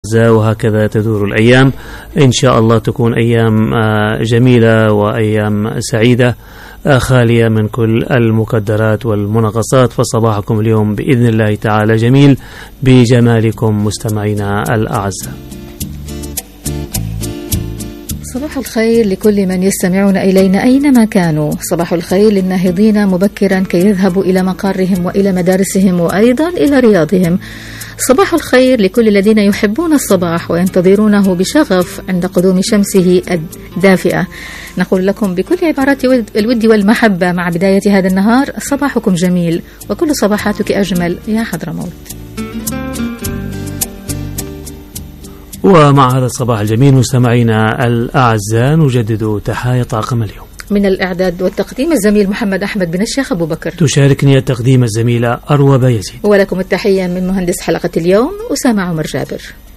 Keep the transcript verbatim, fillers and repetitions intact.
وهكذا تدور الأيام. إن شاء الله تكون أيام جميلة وأيام سعيدة خالية من كل المكدرات والمنغصات. فصباحكم اليوم بإذن الله تعالى جميل بجمالكم مستمعينا الأعزاء. صباح الخير لكل من يستمعون إلينا أينما كانوا. صباح الخير للناهضين مبكرا كي يذهبوا إلى مقارهم وإلى مدارسهم وأيضا إلى رياضهم. صباح الخير لكل الذين يحبون الصباح وينتظرونه بشغف عند قدوم شمسه الدافئة. نقول لكم بكل عبارات الود والمحبة مع بداية هذا النهار: صباحكم جميل وكل صباحاتك أجمل يا حضرموت. ومع هذا الصباح الجميل مستمعينا الأعزاء نجدد تحايا طاقم اليوم. من الإعداد والتقديم الزميل محمد أحمد بن الشيخ أبو بكر. تشاركني التقديم الزميلة أروى بايزيد. ولكم التحية من مهندس حلقة اليوم أسامة عمر جابر.